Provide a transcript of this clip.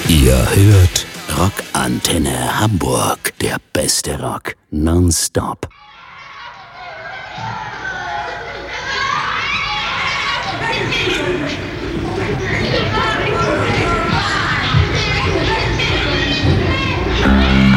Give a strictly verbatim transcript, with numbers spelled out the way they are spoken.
Ihr hört Rockantenne Hamburg, der beste Rock nonstop.